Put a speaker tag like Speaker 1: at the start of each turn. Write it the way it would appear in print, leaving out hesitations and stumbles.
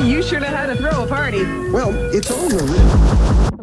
Speaker 1: You sure know how to throw a party.
Speaker 2: Well, it's all in the written.